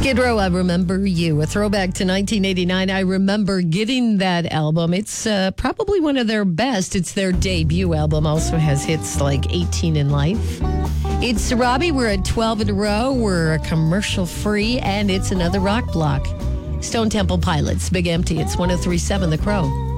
Skid Row, I Remember You, a throwback to 1989. I remember getting that album. It's probably one of their best. It's their debut album. Also has hits like 18 in Life. It's Robbie. We're at 12 in a row. We're commercial free, and it's another rock block. Stone Temple Pilots, Big Empty. It's 103.7 The Crow.